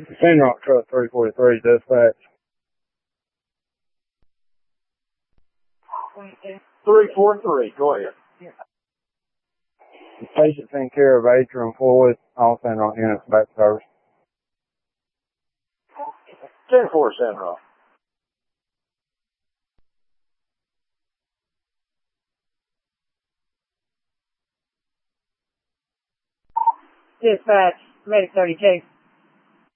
Rock Truck 343, dispatch. 343, go ahead. The patient's in care of Atrium Floyd. All Rock units back to service. 10-4, Rock. Dispatch, Medic 32.